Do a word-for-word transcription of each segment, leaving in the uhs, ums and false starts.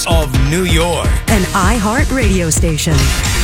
of New York. An iHeart radio station.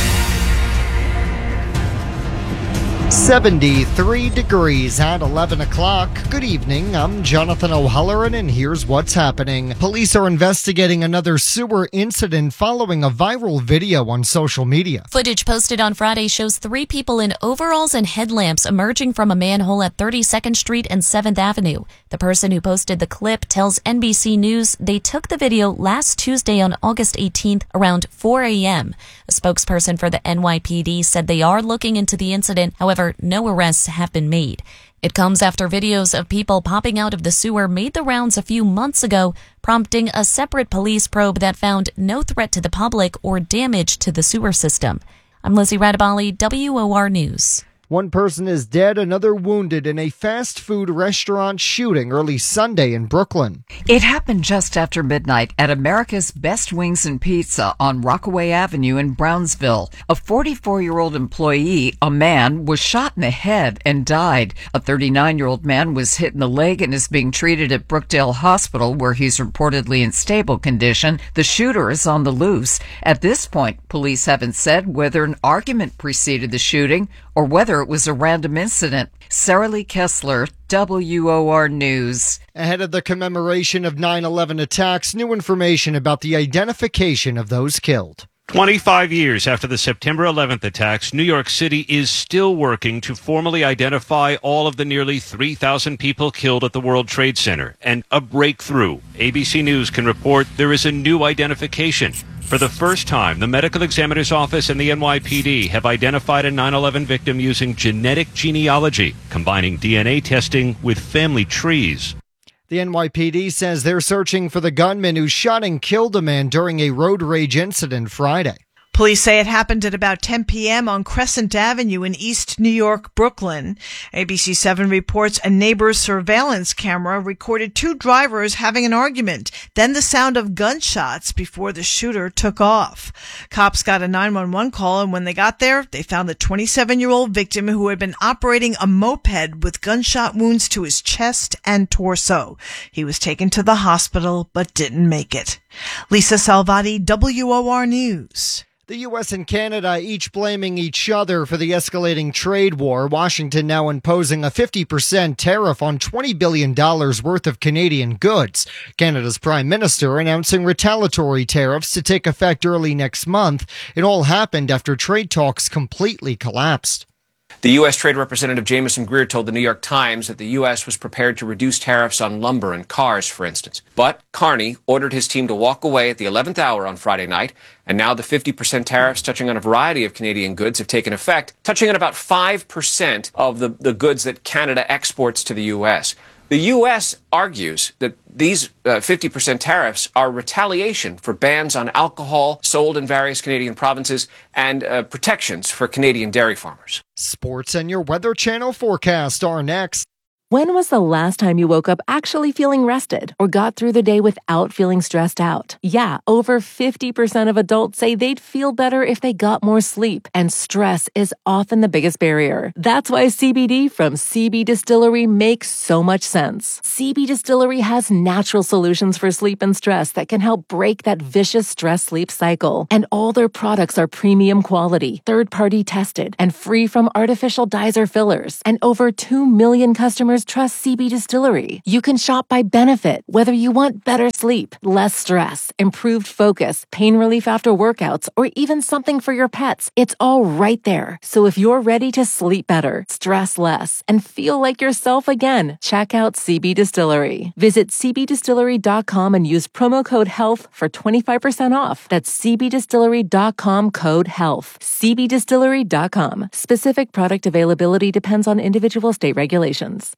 seventy-three degrees at eleven o'clock. Good evening. I'm Jonathan O'Halloran, and here's what's happening. Police are investigating another sewer incident following a viral video on social media. Footage posted on Friday shows three people in overalls and headlamps emerging from a manhole at thirty-second Street and seventh Avenue. The person who posted the clip tells N B C News they took the video last Tuesday on August eighteenth around four a.m. A spokesperson for the N Y P D said they are looking into the incident. However, no arrests have been made. It comes after videos of people popping out of the sewer made the rounds a few months ago, prompting a separate police probe that found no threat to the public or damage to the sewer system. I'm Lizzie Radabali, W O R News. One person is dead, another wounded in a fast food restaurant shooting early Sunday in Brooklyn. It happened just after midnight at America's Best Wings and Pizza on Rockaway Avenue in Brownsville. A forty-four-year-old employee, a man, was shot in the head and died. A thirty-nine-year-old man was hit in the leg and is being treated at Brookdale Hospital, where he's reportedly in stable condition. The shooter is on the loose. At this point, police haven't said whether an argument preceded the shooting or whether it was a random incident. Sarah Lee Kessler, W O R News. Ahead of the commemoration of nine eleven attacks, new information about the identification of those killed. twenty-five years after the September eleventh attacks, New York City is still working to formally identify all of the nearly three thousand people killed at the World Trade Center. And a breakthrough. A B C News can report there is a new identification. For the first time, the Medical Examiner's Office and the N Y P D have identified a nine eleven victim using genetic genealogy, combining D N A testing with family trees. The N Y P D says they're searching for the gunman who shot and killed a man during a road rage incident Friday. Police say it happened at about ten p.m. on Crescent Avenue in East New York, Brooklyn. A B C seven reports a neighbor's surveillance camera recorded two drivers having an argument, then the sound of gunshots before the shooter took off. Cops got a nine one one call, and when they got there, they found the twenty-seven-year-old victim who had been operating a moped with gunshot wounds to his chest and torso. He was taken to the hospital but didn't make it. Lisa Salvati, W O R News. The U S and Canada each blaming each other for the escalating trade war. Washington now imposing a fifty percent tariff on twenty billion dollars worth of Canadian goods. Canada's Prime Minister announcing retaliatory tariffs to take effect early next month. It all happened after trade talks completely collapsed. The U S Trade Representative Jameson Greer told the New York Times that the U S was prepared to reduce tariffs on lumber and cars, for instance. But Carney ordered his team to walk away at the eleventh hour on Friday night, and now the fifty percent tariffs touching on a variety of Canadian goods have taken effect, touching on about five percent of the, the goods that Canada exports to the U S. The U S argues that these uh, fifty percent tariffs are retaliation for bans on alcohol sold in various Canadian provinces and uh, protections for Canadian dairy farmers. Sports and your Weather Channel forecast are next. When was the last time you woke up actually feeling rested or got through the day without feeling stressed out? Yeah, over fifty percent of adults say they'd feel better if they got more sleep, and stress is often the biggest barrier. That's why C B D from C B Distillery makes so much sense. C B Distillery has natural solutions for sleep and stress that can help break that vicious stress-sleep cycle. And all their products are premium quality, third-party tested, and free from artificial dyes or fillers. And over two million customers trust C B Distillery. You can shop by benefit, whether you want better sleep, less stress, improved focus, pain relief after workouts, or even something for your pets. It's all right there. So if you're ready to sleep better, stress less, and feel like yourself again, check out C B Distillery. Visit c b distillery dot com and use promo code HEALTH for twenty-five percent off. That's c b distillery dot com code HEALTH. c b distillery dot com. Specific product availability depends on individual state regulations.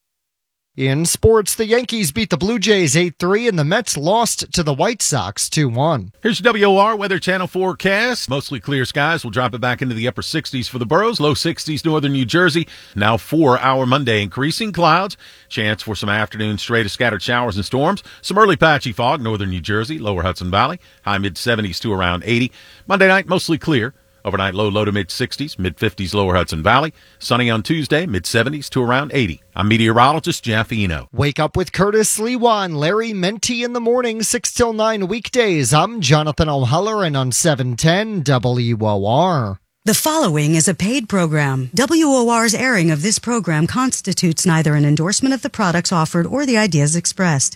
In sports, the Yankees beat the Blue Jays eight three and the Mets lost to the White Sox two one. Here's your W O R Weather Channel forecast. Mostly clear skies. We'll drop it back into the upper sixties for the boroughs. Low sixties, northern New Jersey. Now for our Monday, increasing clouds. Chance for some afternoon stray to scattered showers and storms. Some early patchy fog, northern New Jersey, lower Hudson Valley. High mid-seventies to around eighty. Monday night, mostly clear. Overnight low, low to mid sixties, mid fifties lower Hudson Valley. Sunny on Tuesday, mid seventies to around eighty. I'm meteorologist Jeff Eno. Wake up with Curtis Lewan, Larry Menti in the morning, six till nine weekdays. I'm Jonathan O'Halloran on seven ten W O R. The following is a paid program. W O R's airing of this program constitutes neither an endorsement of the products offered or the ideas expressed.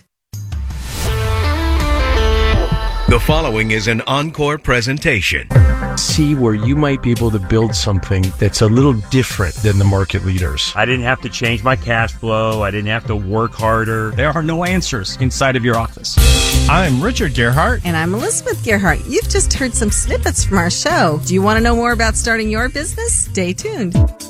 The following is an encore presentation. See where you might be able to build something that's a little different than the market leaders. I didn't have to change my cash flow. I didn't have to work harder. There are no answers inside of your office. I'm Richard Gerhart. And I'm Elizabeth Gerhart. You've just heard some snippets from our show. Do you want to know more about starting your business? Stay tuned.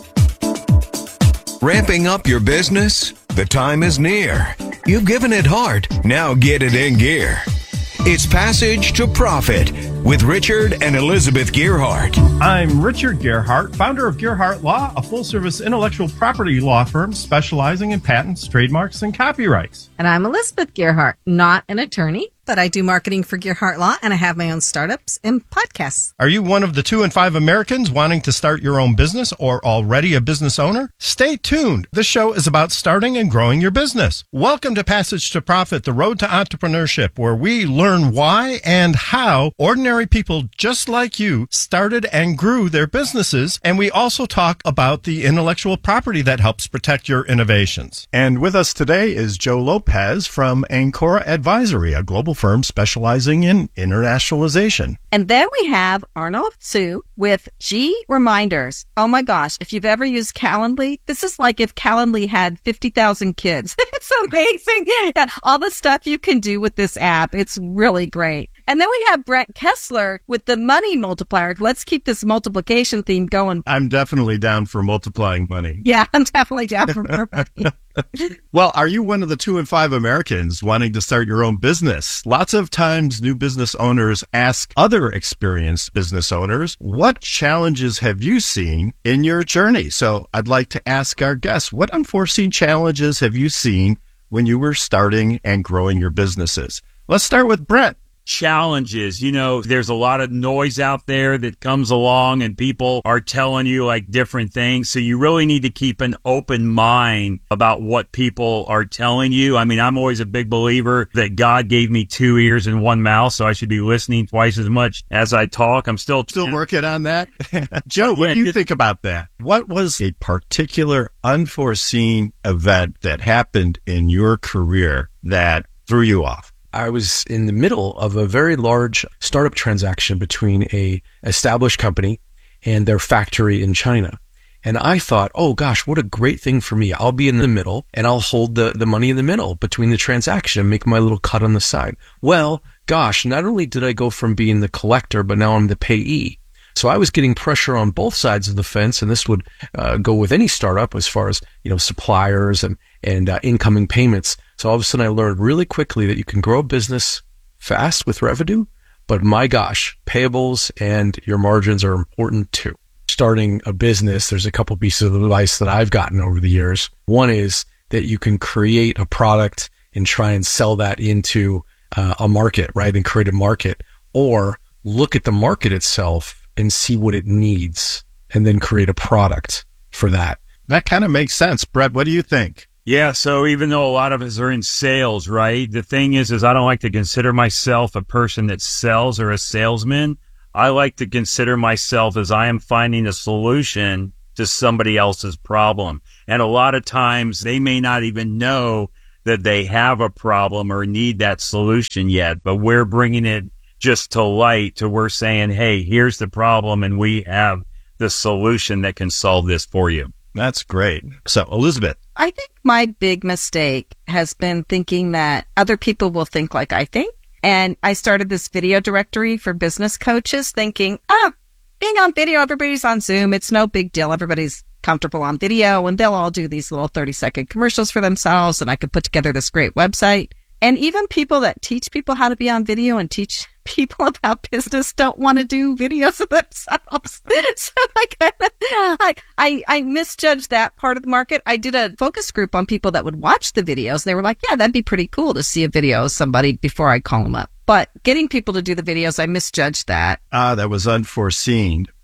Ramping up your business? The time is near. You've given it heart. Now get it in gear. It's Passage to Profit with Richard and Elizabeth Gerhart. I'm Richard Gerhart, founder of Gerhart Law, a full-service intellectual property law firm specializing in patents, trademarks, and copyrights. And I'm Elizabeth Gerhart, not an attorney, but I do marketing for Gerhart Law, and I have my own startups and podcasts. Are you one of the two in five Americans wanting to start your own business or already a business owner? Stay tuned. This show is about starting and growing your business. Welcome to Passage to Profit, the road to entrepreneurship, where we learn why and how ordinary people just like you started and grew their businesses, and we also talk about the intellectual property that helps protect your innovations. And with us today is Joe Lopez from Ancora Advisory, a global firm specializing in internationalization. And then we have Arnaud Su with G Reminders. Oh my gosh, if you've ever used Calendly, this is like if Calendly had fifty thousand kids. It's amazing. Yeah, all the stuff you can do with this app. It's really great. And then we have Brent Kessler with the money multiplier. Let's keep this multiplication theme going. I'm definitely down for multiplying money. Yeah, I'm definitely down for more money. Well, are you one of the two in five Americans wanting to start your own business? Lots of times new business owners ask other experienced business owners, what challenges have you seen in your journey? So I'd like to ask our guests, what unforeseen challenges have you seen when you were starting and growing your businesses? Let's start with Brent. Challenges. You know, there's a lot of noise out there that comes along and people are telling you like different things. So you really need to keep an open mind about what people are telling you. I mean, I'm always a big believer that God gave me two ears and one mouth, so I should be listening twice as much as I talk. I'm still still working on that. Joe, what yeah, do you think about that? What was a particular unforeseen event that happened in your career that threw you off? I was in the middle of a very large startup transaction between a established company and their factory in China. And I thought, oh gosh, what a great thing for me. I'll be in the middle and I'll hold the, the money in the middle between the transaction and make my little cut on the side. Well, gosh, not only did I go from being the collector, but now I'm the payee. So I was getting pressure on both sides of the fence, and this would uh, go with any startup as far as, you know, suppliers and, and uh, incoming payments. So all of a sudden I learned really quickly that you can grow a business fast with revenue, but my gosh, payables and your margins are important too. Starting a business, there's a couple pieces of advice that I've gotten over the years. One is that you can create a product and try and sell that into uh, a market, right? And create a market, or look at the market itself and see what it needs and then create a product for that. That kind of makes sense. Brett, what do you think? Yeah, so even though a lot of us are in sales, right? The thing is, is I don't like to consider myself a person that sells or a salesman. I like to consider myself as I am finding a solution to somebody else's problem. And a lot of times they may not even know that they have a problem or need that solution yet, but we're bringing it just to light to we're saying, hey, here's the problem and we have the solution that can solve this for you. That's great. So, Elizabeth. I think my big mistake has been thinking that other people will think like I think. And I started this video directory for business coaches thinking, oh, being on video, everybody's on Zoom. It's no big deal. Everybody's comfortable on video and they'll all do these little thirty second commercials for themselves. And I could put together this great website. And even people that teach people how to be on video and teach people about business don't want to do videos of themselves. So I kind of, I, I, I misjudged that part of the market. I did a focus group on people that would watch the videos. They were like, yeah, that'd be pretty cool to see a video of somebody before I call them up. But getting people to do the videos, I misjudged that. Ah, that was unforeseen.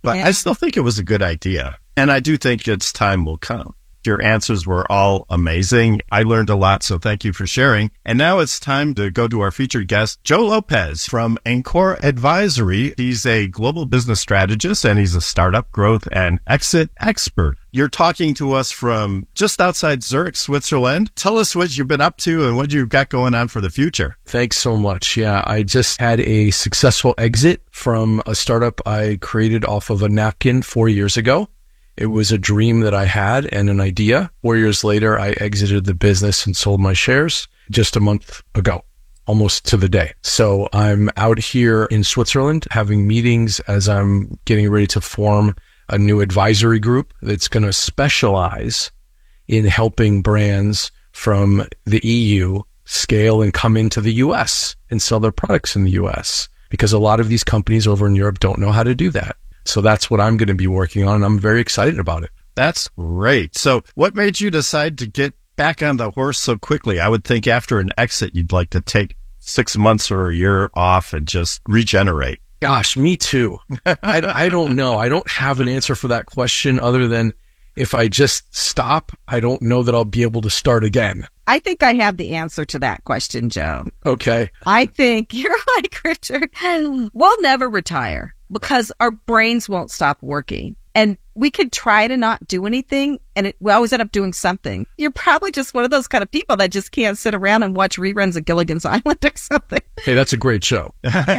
But Yeah. I still think it was a good idea. And I do think its time will come. Your answers were all amazing. I learned a lot, so thank you for sharing. And now it's time to go to our featured guest, Joe Lopez from Encore Advisory. He's a global business strategist, and he's a startup growth and exit expert. You're talking to us from just outside Zurich, Switzerland. Tell us what you've been up to and what you've got going on for the future. Thanks so much. Yeah, I just had a successful exit from a startup I created off of a napkin four years ago. It was a dream that I had and an idea. Four years later, I exited the business and sold my shares just a month ago, almost to the day. So I'm out here in Switzerland having meetings as I'm getting ready to form a new advisory group that's going to specialize in helping brands from the E U scale and come into the U S and sell their products in the U S, because a lot of these companies over in Europe don't know how to do that. So that's what I'm going to be working on, and I'm very excited about it. That's great. So what made you decide to get back on the horse so quickly? I would think after an exit, you'd like to take six months or a year off and just regenerate. Gosh, me too. I, I don't know. I don't have an answer for that question other than if I just stop, I don't know that I'll be able to start again. I think I have the answer to that question, Joe. Okay. I think you're like, Richard, we'll never retire because our brains won't stop working. And we could try to not do anything, and it, we always end up doing something. You're probably just one of those kind of people that just can't sit around and watch reruns of Gilligan's Island or something. Hey, that's a great show.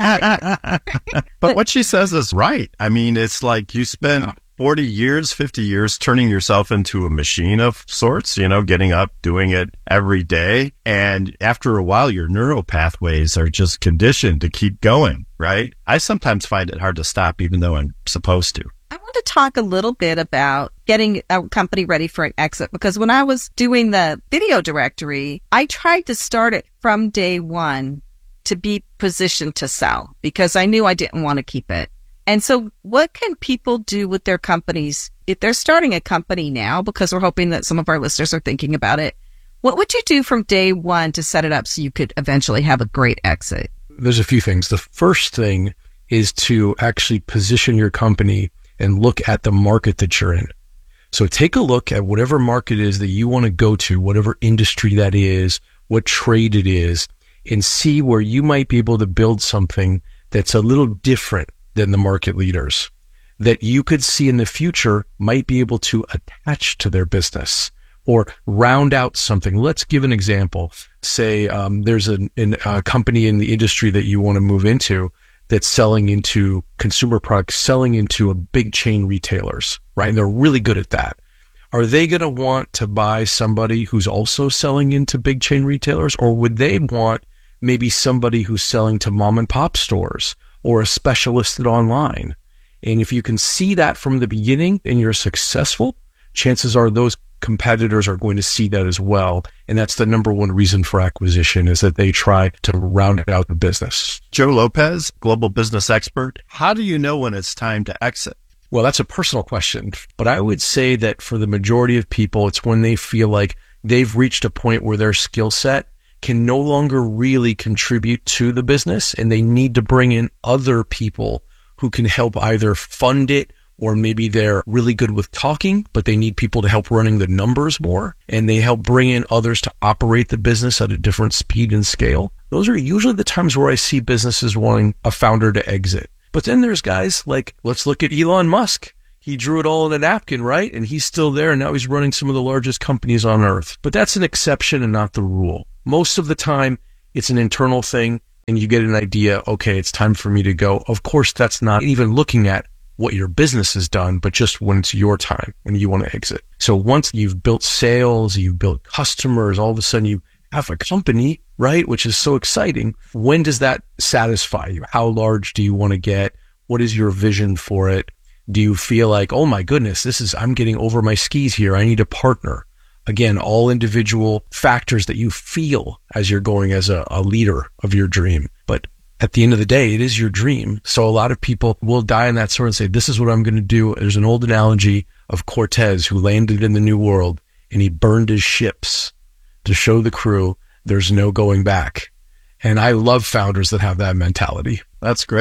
But what she says is right. I mean, it's like you spend forty years, fifty years turning yourself into a machine of sorts, you know, getting up, doing it every day. And after a while, your neural pathways are just conditioned to keep going, right? I sometimes find it hard to stop, even though I'm supposed to. I want to talk a little bit about getting a company ready for an exit, because when I was doing the video directory, I tried to start it from day one to be positioned to sell because I knew I didn't want to keep it. And so what can people do with their companies if they're starting a company now, because we're hoping that some of our listeners are thinking about it? What would you do from day one to set it up so you could eventually have a great exit? There's a few things. The first thing is to actually position your company and look at the market that you're in. So take a look at whatever market it is that you want to go to, whatever industry that is, what trade it is, and see where you might be able to build something that's a little different than the market leaders, that you could see in the future might be able to attach to their business or round out something. Let's give an example. Say um, there's an, an, a company in the industry that you want to move into that's selling into consumer products, selling into a big chain retailers, right? And they're really good at that. Are they going to want to buy somebody who's also selling into big chain retailers, or would they want maybe somebody who's selling to mom and pop stores or a specialist at online? And if you can see that from the beginning and you're successful, chances are those competitors are going to see that as well. And that's the number one reason for acquisition, is that they try to round out the business. Joe Lopez, global business expert. How do you know when it's time to exit? Well, that's a personal question, but I would say that for the majority of people, it's when they feel like they've reached a point where their skill set can no longer really contribute to the business, and they need to bring in other people who can help either fund it, or maybe they're really good with talking, but they need people to help running the numbers more, and they help bring in others to operate the business at a different speed and scale. Those are usually the times where I see businesses wanting a founder to exit. But then there's guys like, let's look at Elon Musk. He drew it all in a napkin, right? And he's still there, and now he's running some of the largest companies on earth. But that's an exception and not the rule. Most of the time, it's an internal thing, and you get an idea, okay, it's time for me to go. Of course, that's not even looking at what your business has done, but just when it's your time, when you want to exit. So once you've built sales, you've built customers, all of a sudden you have a company, right? Which is so exciting. When does that satisfy you? How large do you want to get? What is your vision for it? Do you feel like, oh my goodness, this is, I'm getting over my skis here. I need a partner. Again, all individual factors that you feel as you're going as a, a leader of your dream. But at the end of the day, it is your dream. So a lot of people will die in that sword and say, this is what I'm going to do. There's an old analogy of Cortez, who landed in the New World and he burned his ships to show the crew there's no going back. And I love founders that have that mentality. That's great.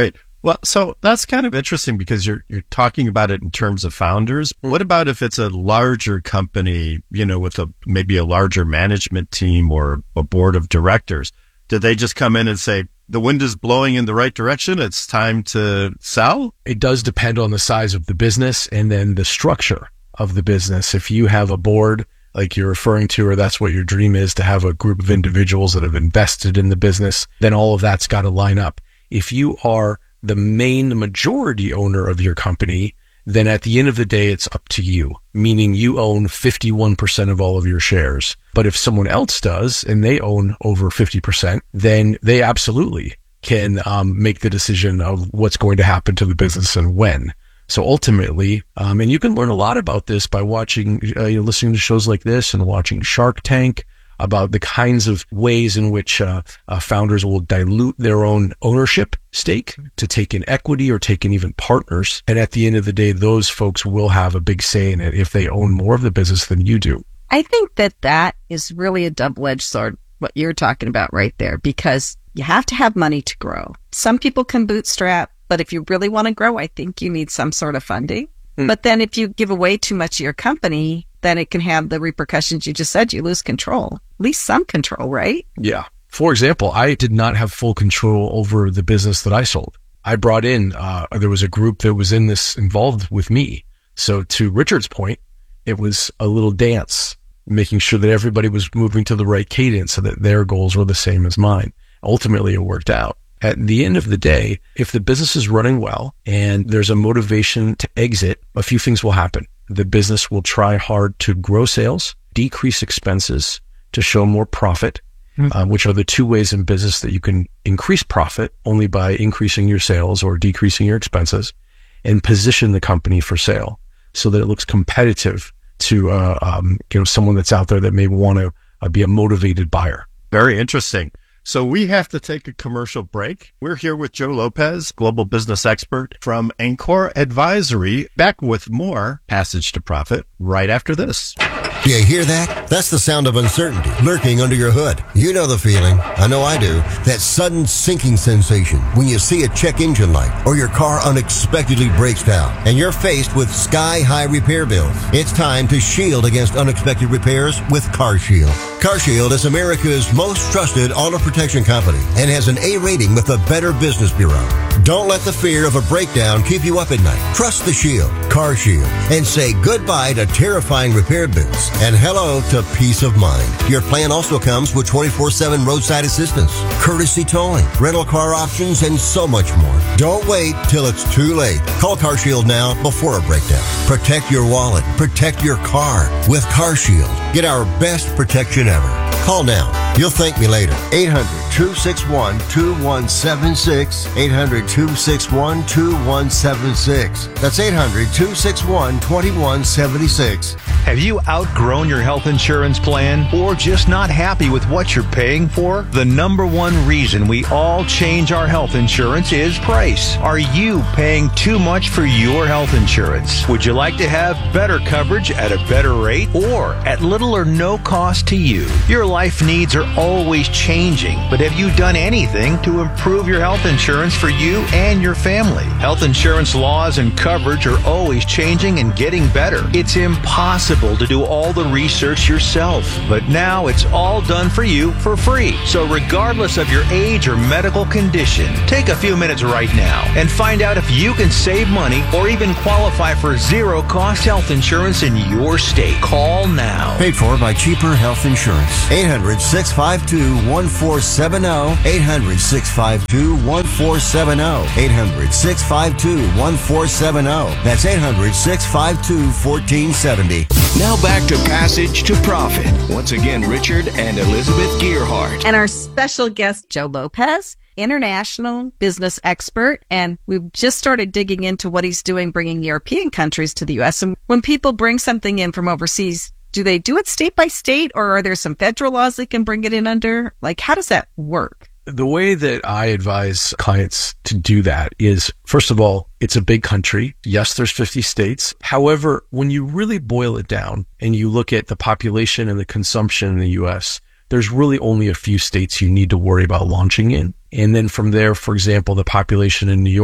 Well, so that's kind of interesting because you're you're talking about it in terms of founders. What about if it's a larger company, you know, with a maybe a larger management team or a board of directors? Do they just come in and say, the wind is blowing in the right direction, it's time to sell? It does depend on the size of the business and then the structure of the business. If you have a board like you're referring to, or that's what your dream is, to have a group of individuals that have invested in the business, then all of that's got to line up. If you are the main majority owner of your company, then at the end of the day, it's up to you, meaning you own fifty-one percent of all of your shares. But if someone else does and they own over fifty percent, then they absolutely can um, make the decision of what's going to happen to the business and when. So ultimately, um, and you can learn a lot about this by watching, uh, you know, listening to shows like this and watching Shark Tank, about the kinds of ways in which uh, uh, founders will dilute their own ownership stake to take in equity or take in even partners. And at the end of the day, those folks will have a big say in it if they own more of the business than you do. I think that that is really a double-edged sword, what you're talking about right there, because you have to have money to grow. Some people can bootstrap, but if you really want to grow, I think you need some sort of funding. Mm. But then if you give away too much of your company, then it can have the repercussions you just said. You lose control, at least some control, right? Yeah. For example, I did not have full control over the business that I sold. I brought in, uh, there was a group that was in this involved with me. So to Richard's point, it was a little dance, making sure that everybody was moving to the right cadence so that their goals were the same as mine. Ultimately, it worked out. At the end of the day, if the business is running well and there's a motivation to exit, a few things will happen. The business will try hard to grow sales, decrease expenses to show more profit, mm-hmm. uh, which are the two ways in business that you can increase profit, only by increasing your sales or decreasing your expenses, and position the company for sale so that it looks competitive to uh, um, you know, someone that's out there that may want to uh, be a motivated buyer. Very interesting. So we have to take a commercial break. We're here with Joe Lopez, global business expert from Encore Advisory, back with more Passage to Profit right after this. Do you hear that? That's the sound of uncertainty lurking under your hood. You know the feeling. I know I do. That sudden sinking sensation when you see a check engine light or your car unexpectedly breaks down and you're faced with sky-high repair bills. It's time to shield against unexpected repairs with CarShield. CarShield is America's most trusted auto protection company and has an A rating with the Better Business Bureau. Don't let the fear of a breakdown keep you up at night. Trust the Shield, CarShield, and say goodbye to terrifying repair bills and hello to peace of mind. Your plan also comes with twenty-four seven roadside assistance, courtesy towing, rental car options, and so much more. Don't wait till it's too late. Call CarShield now before a breakdown. Protect your wallet. Protect your car with CarShield. Get our best protection ever. Call now. You'll thank me later. eight hundred, two six one, two one seven six. eight hundred, two six one, two one seven six. That's eight hundred, two six one, two one seven six. Have you outgrown your health insurance plan or just not happy with what you're paying for? The number one reason we all change our health insurance is price. Are you paying too much for your health insurance? Would you like to have better coverage at a better rate or at little or no cost to you? Your life needs are always changing, but have you done anything to improve your health insurance for you and your family? Health insurance laws and coverage are always changing and getting better. It's impossible to do all the research yourself, but now it's all done for you for free. So regardless of your age or medical condition, take a few minutes right now and find out if you can save money or even qualify for zero cost health insurance in your state. Call now. Paid for by Cheaper Health Insurance. eight hundred, six five two, one four seven zero. eight hundred, six five two, one four seven zero. eight hundred, six five two, one four seven zero. That's eight hundred, six five two, one four seven zero. Now back to Passage to Profit. Once again, Richard and Elizabeth Gearhart. And our special guest, Joe Lopez, international business expert. And we've just started digging into what he's doing, bringing European countries to the U S. And when people bring something in from overseas, do they do it state by state, or are there some federal laws they can bring it in under? Like, how does that work? The way that I advise clients to do that is, first of all, it's a big country. Yes, there's fifty states. However, when you really boil it down and you look at the population and the consumption in the U S, there's really only a few states you need to worry about launching in. And then from there, for example, the population in New York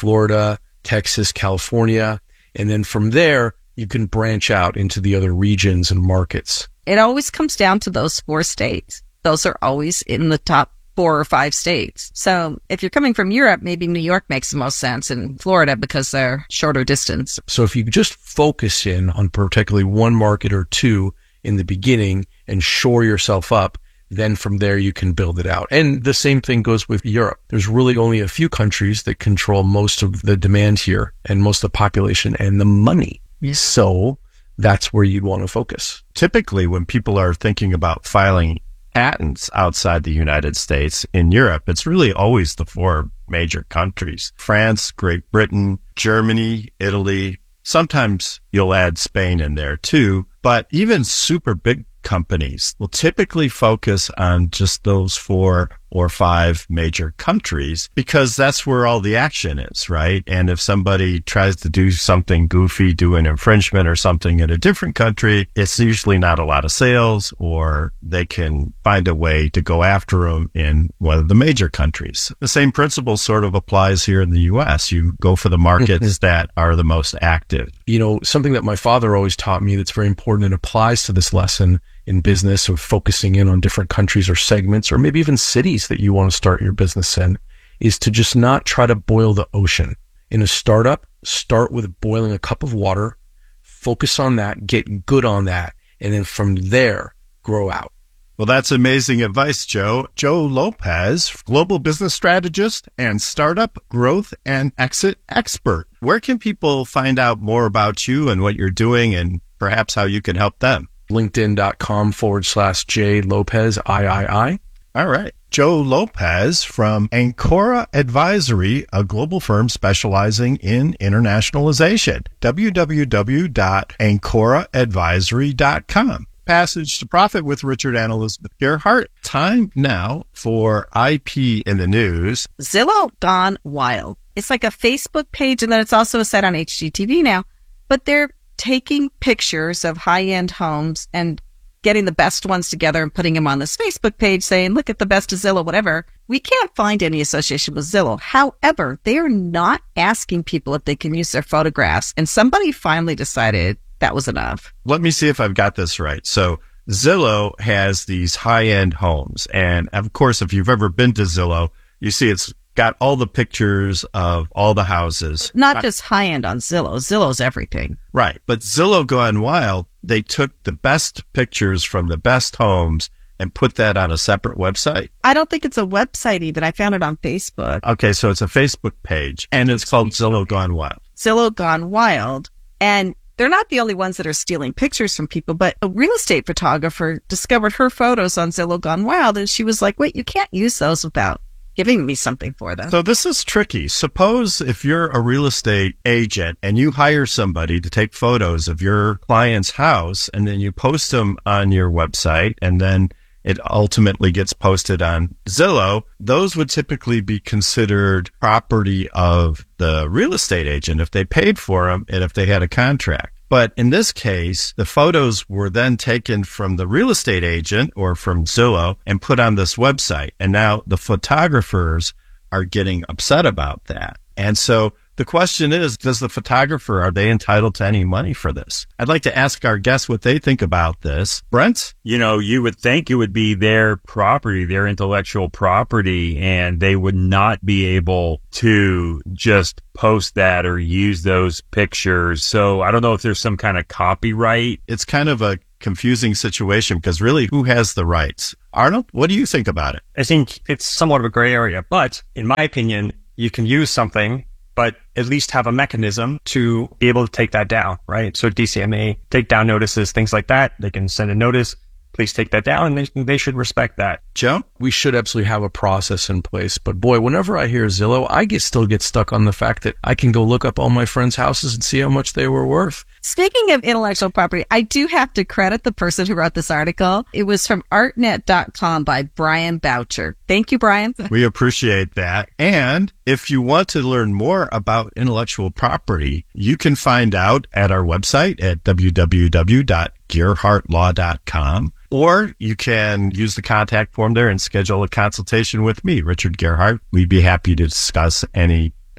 Florida, Texas, California. And then from there, you can branch out into the other regions and markets. It always comes down to those four states. Those are always in the top four or five states. So if you're coming from Europe, maybe New York makes the most sense, and Florida because they're shorter distance. So if you just focus in on particularly one market or two in the beginning and shore yourself up, then from there you can build it out. And the same thing goes with Europe. There's really only a few countries that control most of the demand here and most of the population and the money. Yeah. So that's where you'd want to focus. Typically, when people are thinking about filing patents outside the United States in Europe, it's really always the four major countries: France, Great Britain, Germany, Italy. Sometimes you'll add Spain in there too, but even super big companies will typically focus on just those four or five major countries because that's where all the action is, right? And if somebody tries to do something goofy, do an infringement or something in a different country, it's usually not a lot of sales, or they can find a way to go after them in one of the major countries. The same principle sort of applies here in the U S. You go for the markets that are the most active. You know, something that my father always taught me that's very important and applies to this lesson in business of focusing in on different countries or segments, or maybe even cities that you want to start your business in, is to just not try to boil the ocean. In a startup, start with boiling a cup of water, focus on that, get good on that, and then from there, grow out. Well, that's amazing advice, Joe. Joe Lopez, global business strategist and startup growth and exit expert. Where can people find out more about you and what you're doing and perhaps how you can help them? LinkedIn.com forward slash J Lopez I I I. All right. Joe Lopez from Ancora Advisory, a global firm specializing in internationalization. w w w dot ancora advisory dot com. Passage to Profit with Richard and Elizabeth Gearhart. Time now for I P in the news. Zillow gone wild. It's like a Facebook page, and then it's also a site on H G T V now, but they're taking pictures of high-end homes and getting the best ones together and putting them on this Facebook page saying, look at the best of Zillow, whatever. We can't find any association with Zillow. However, they are not asking people if they can use their photographs. And somebody finally decided that was enough. Let me see if I've got this right. So Zillow has these high-end homes. And of course, if you've ever been to Zillow, you see it's got all the pictures of all the houses. Not just high-end on Zillow. Zillow's everything. Right. But Zillow Gone Wild, they took the best pictures from the best homes and put that on a separate website. I don't think it's a website even. I found it on Facebook. Okay, so it's a Facebook page, and it's called Zillow Gone Wild. Zillow Gone Wild. And they're not the only ones that are stealing pictures from people, but a real estate photographer discovered her photos on Zillow Gone Wild, and she was like, wait, you can't use those without giving me something for them. So this is tricky. Suppose if you're a real estate agent and you hire somebody to take photos of your client's house, and then you post them on your website, and then it ultimately gets posted on Zillow, those would typically be considered property of the real estate agent if they paid for them and if they had a contract. But in this case, the photos were then taken from the real estate agent or from Zillow and put on this website. And now the photographers are getting upset about that. And so the question is, does the photographer, are they entitled to any money for this? I'd like to ask our guests what they think about this. Brent? You know, you would think it would be their property, their intellectual property, and they would not be able to just post that or use those pictures. So I don't know if there's some kind of copyright. It's kind of a confusing situation because really, who has the rights? Arnold, what do you think about it? I think it's somewhat of a gray area, but in my opinion, you can use something, but at least have a mechanism to be able to take that down, right? So D C M A, take down notices, things like that. They can send a notice, please take that down, and they, they should respect that. Joe? We should absolutely have a process in place. But boy, whenever I hear Zillow, I get still get stuck on the fact that I can go look up all my friends' houses and see how much they were worth. Speaking of intellectual property, I do have to credit the person who wrote this article. It was from artnet dot com by Brian Boucher. Thank you, Brian. We appreciate that. And if you want to learn more about intellectual property, you can find out at our website at w w w dot gearhart law dot com, or you can use the contact form there and schedule a consultation with me, Richard Gearhart. We'd be happy to discuss any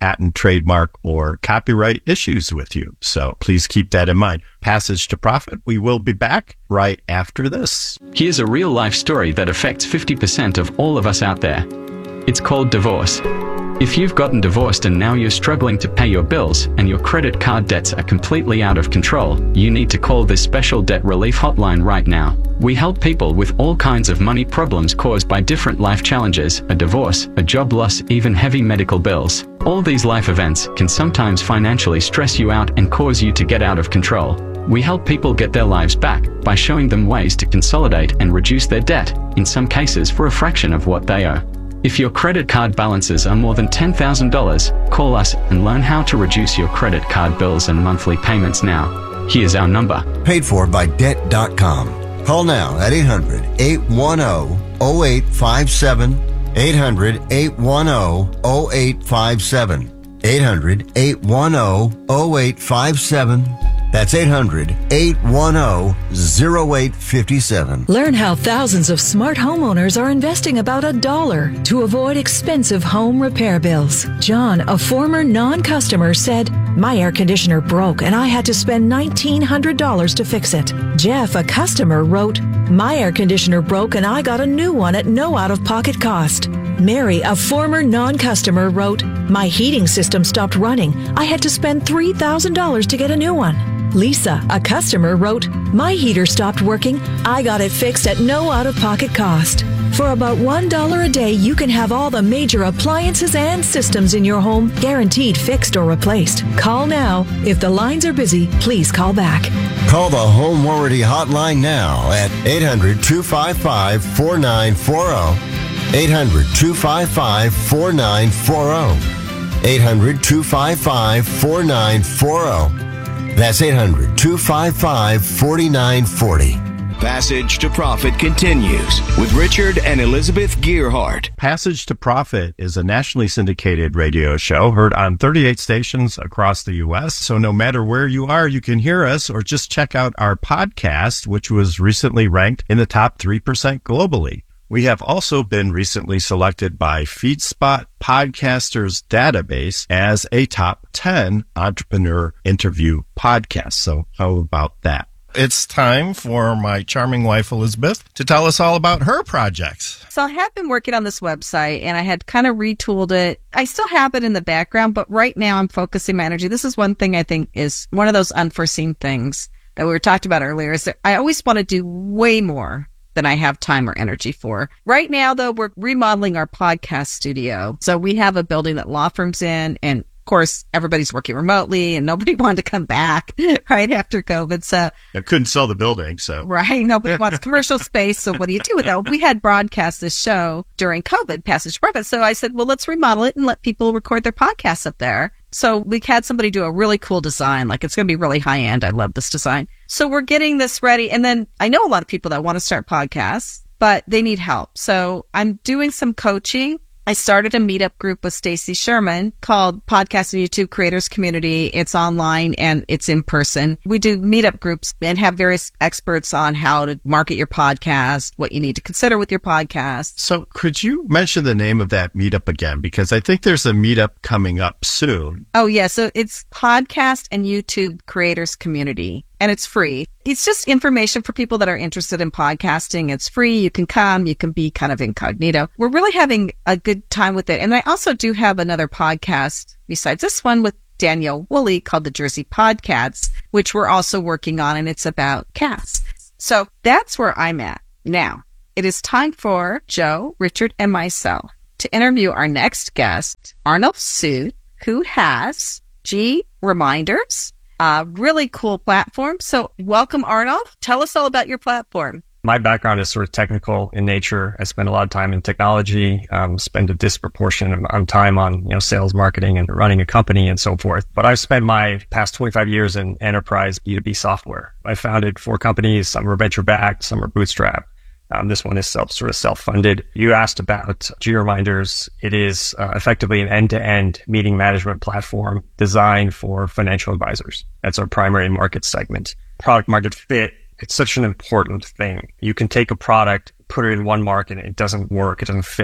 patent, trademark, or copyright issues with you. So please keep that in mind. Passage to Profit. We will be back right after this. Here's a real life story that affects fifty percent of all of us out there. It's called divorce. If you've gotten divorced and now you're struggling to pay your bills and your credit card debts are completely out of control, you need to call this special debt relief hotline right now. We help people with all kinds of money problems caused by different life challenges, a divorce, a job loss, even heavy medical bills. All these life events can sometimes financially stress you out and cause you to get out of control. We help people get their lives back by showing them ways to consolidate and reduce their debt, in some cases for a fraction of what they owe. If your credit card balances are more than ten thousand dollars, call us and learn how to reduce your credit card bills and monthly payments now. Here's our number. Paid for by debt dot com. Call now at eight hundred, eight one zero, zero eight five seven, eight hundred, eight one zero, zero eight five seven, eight hundred, eight one zero, zero eight five seven. That's eight hundred, eight one zero, zero eight five seven. Learn how thousands of smart homeowners are investing about a dollar to avoid expensive home repair bills. John, a former non-customer, said, "My air conditioner broke and I had to spend nineteen hundred dollars to fix it." Jeff, a customer, wrote, "My air conditioner broke and I got a new one at no out-of-pocket cost." Mary, a former non-customer, wrote, "My heating system stopped running. I had to spend three thousand dollars to get a new one." Lisa, a customer, wrote, "My heater stopped working. I got it fixed at no out-of-pocket cost." For about one dollar a day, you can have all the major appliances and systems in your home guaranteed fixed or replaced. Call now. If the lines are busy, please call back. Call the Home Warranty Hotline now at eight hundred, two five five, four nine four zero. eight hundred, two five five, four nine four zero. eight hundred, two five five, four nine four zero. That's eight hundred, two five five, four nine four zero. Passage to Profit continues with Richard and Elizabeth Gearhart. Passage to Profit is a nationally syndicated radio show heard on thirty-eight stations across the U S. So no matter where you are, you can hear us or just check out our podcast, which was recently ranked in the top three percent globally. We have also been recently selected by FeedSpot Podcasters Database as a top ten entrepreneur interview podcast. So how about that? It's time for my charming wife, Elizabeth, to tell us all about her projects. So I have been working on this website and I had kind of retooled it. I still have it in the background, but right now I'm focusing my energy. This is one thing I think is one of those unforeseen things that we were talked about earlier, is that I always want to do way more than I have time or energy for. Right now, though, we're remodeling our podcast studio. So we have a building that law firms in, and of course, everybody's working remotely and nobody wanted to come back right after COVID. So I couldn't sell the building. So right. Nobody wants commercial space. So what do you do with that? We had broadcast this show during COVID, Passage to Profit. So I said, well, let's remodel it and let people record their podcasts up there. So we had somebody do a really cool design. Like, it's going to be really high end. I love this design. So we're getting this ready. And then I know a lot of people that want to start podcasts, but they need help. So I'm doing some coaching. I started a meetup group with Stacy Sherman called Podcast and YouTube Creators Community. It's online and it's in person. We do meetup groups and have various experts on how to market your podcast, what you need to consider with your podcast. So could you mention the name of that meetup again? Because I think there's a meetup coming up soon. Oh, yeah. So it's Podcast and YouTube Creators Community. And it's free. It's just information for people that are interested in podcasting. It's free. You can come. You can be kind of incognito. We're really having a good time with it. And I also do have another podcast besides this one with Danielle Woolley called the Jersey Podcats, which we're also working on. And it's about cats. So that's where I'm at. Now, it is time for Joe, Richard, and myself to interview our next guest, Arnold Sood, who has G Reminders. Uh, really cool platform. So welcome, Arnold. Tell us all about your platform. My background is sort of technical in nature. I spend a lot of time in technology, um, spend a disproportionate amount of time on, you know, sales, marketing, and running a company and so forth. But I've spent my past twenty-five years in enterprise B two B software. I founded four companies. Some are venture backed, some are bootstrapped. Um, this one is self, sort of self-funded. You asked about G Reminders. It is uh, effectively an end-to-end meeting management platform designed for financial advisors. That's our primary market segment. Product market fit. It's such an important thing. You can take a product, put it in one market, and it doesn't work. It doesn't fit.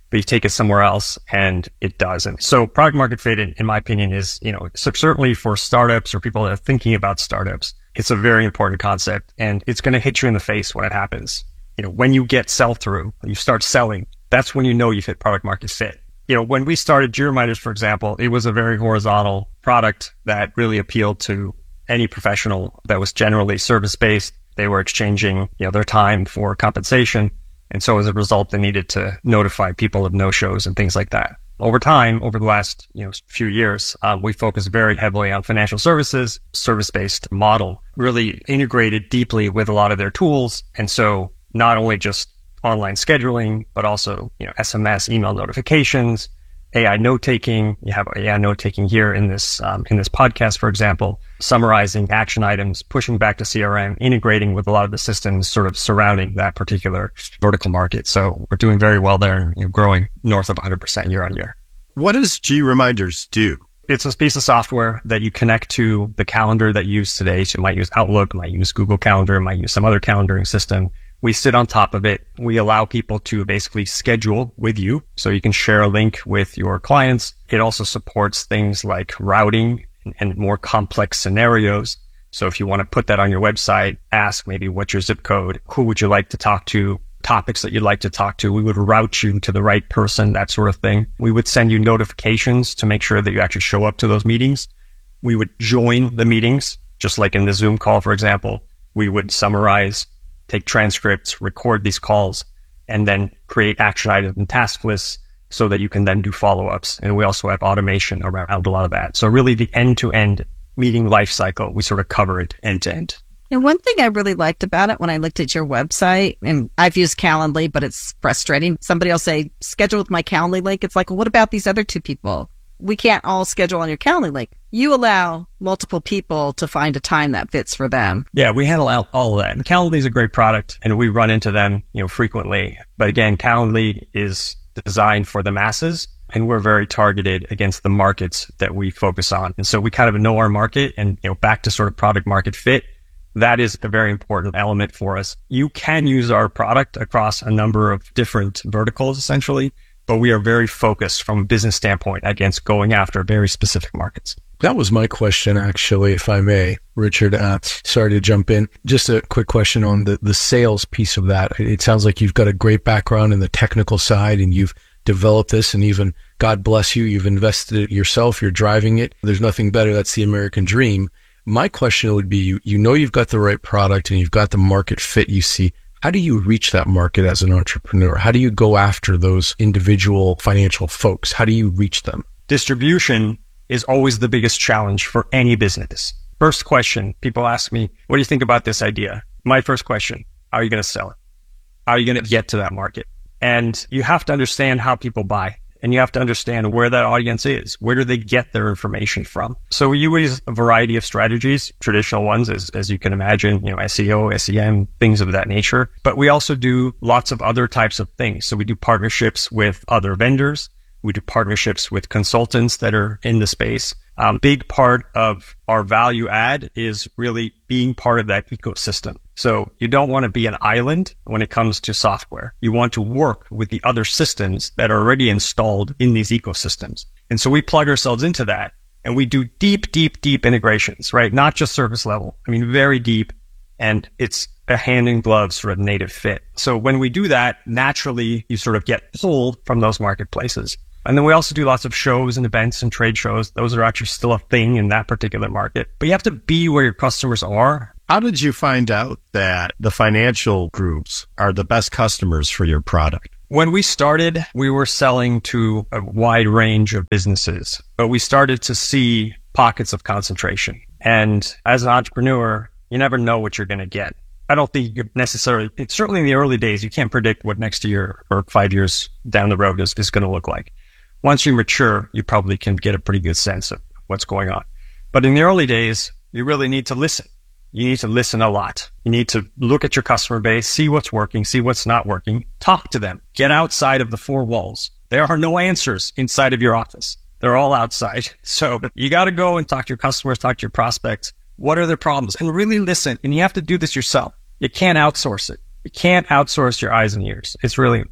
but you take it somewhere else and it doesn't. So product market fit, in, in my opinion, is, you know, so certainly for startups or people that are thinking about startups, it's a very important concept, and it's going to hit you in the face when it happens. You know, when you get sell through, you start selling, that's when you know you've hit product market fit. You know, when we started GeoReminders, for example, it was a very horizontal product that really appealed to any professional that was generally service-based. They were exchanging, you know, their time for compensation. And so as a result, they needed to notify people of no-shows and things like that. Over time, over the last, you know, few years, uh, we focused very heavily on financial services, service-based model, really integrated deeply with a lot of their tools. And so not only just online scheduling, but also, you know, S M S, email notifications, A I note-taking. You have A I note-taking here in this, um, in this podcast, for example, summarizing action items, pushing back to C R M, integrating with a lot of the systems sort of surrounding that particular vertical market. So we're doing very well there, you know, growing north of one hundred percent year on year. What does GeoReminders do? It's a piece of software that you connect to the calendar that you use today. So you might use Outlook, might use Google Calendar, might use some other calendaring system. We sit on top of it. We allow people to basically schedule with you, so you can share a link with your clients. It also supports things like routing and, and more complex scenarios. So if you want to put that on your website, ask maybe what's your zip code, who would you like to talk to, topics that you'd like to talk to. We would route you to the right person, that sort of thing. We would send you notifications to make sure that you actually show up to those meetings. We would join the meetings, just like in the Zoom call, for example. We would summarize, take transcripts, record these calls, and then create action items and task lists so that you can then do follow-ups. And we also have automation around a lot of that. So really the end-to-end meeting lifecycle, we sort of cover it end-to-end. And one thing I really liked about it when I looked at your website, and I've used Calendly, but it's frustrating. Somebody will say, schedule with my Calendly link. It's like, well, what about these other two people? We can't all schedule on your Calendly link. You allow multiple people to find a time that fits for them. Yeah, we handle all, all of that. And Calendly is a great product, and we run into them, you know, frequently. But again, Calendly is designed for the masses, and we're very targeted against the markets that we focus on. And so we kind of know our market, and, you know, back to sort of product market fit, that is a very important element for us. You can use our product across a number of different verticals, essentially, but we are very focused from a business standpoint against going after very specific markets. That was my question, actually, if I may, Richard. Uh, sorry to jump in. Just a quick question on the, the sales piece of that. It sounds like you've got a great background in the technical side, and you've developed this, and even, God bless you, you've invested it yourself. You're driving it. There's nothing better. That's the American dream. My question would be, you, you know you've got the right product and you've got the market fit you see. How do you reach that market as an entrepreneur? How do you go after those individual financial folks? How do you reach them? Distribution is always the biggest challenge for any business. First question, people ask me, what do you think about this idea? My first question, how are you going to sell it? How are you going to get to that market? And you have to understand how people buy. And you have to understand where that audience is. Where do they get their information from? So we use a variety of strategies, traditional ones, as, as you can imagine, you know, S E O, S E M, things of that nature. But we also do lots of other types of things. So we do partnerships with other vendors. We do partnerships with consultants that are in the space. Um, big part of our value add is really being part of that ecosystem. So you don't want to be an island when it comes to software. You want to work with the other systems that are already installed in these ecosystems. And so we plug ourselves into that, and we do deep, deep, deep integrations, right? Not just surface level. I mean, very deep. And it's a hand in glove sort of native fit. So when we do that, naturally you sort of get pulled from those marketplaces. And then we also do lots of shows and events and trade shows. Those are actually still a thing in that particular market. But you have to be where your customers are. How did you find out that the financial groups are the best customers for your product? When we started, we were selling to a wide range of businesses, but we started to see pockets of concentration. And as an entrepreneur, you never know what you're going to get. I don't think you necessarily, it's certainly in the early days, you can't predict what next year or five years down the road is, is going to look like. Once you mature, you probably can get a pretty good sense of what's going on. But in the early days, you really need to listen. You need to listen a lot. You need to look at your customer base, see what's working, see what's not working, talk to them, get outside of the four walls. There are no answers inside of your office. They're all outside. So you got to go and talk to your customers, talk to your prospects. What are their problems? And really listen. And you have to do this yourself. You can't outsource it. You can't outsource your eyes and ears. It's really important.